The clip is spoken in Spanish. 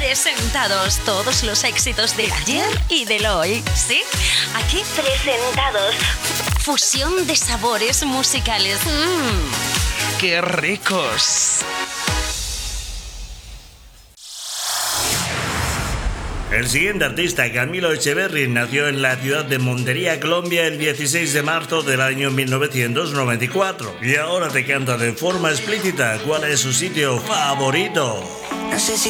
Presentados todos los éxitos del ayer y del hoy. ¿Sí? Aquí presentados. Fusión de sabores musicales. ¡Qué ricos! El siguiente artista, Camilo Echeverri, nació en la ciudad de Montería, Colombia, el 16 de marzo del año 1994. Y ahora te canta de forma explícita cuál es su sitio favorito. No sé si